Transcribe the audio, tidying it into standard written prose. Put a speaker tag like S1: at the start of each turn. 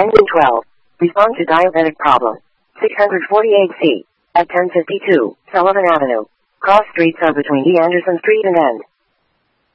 S1: Engine 12. Respond to diabetic problem. 648C. At 1052, Sullivan Avenue. Cross streets are between E. Anderson Street and End.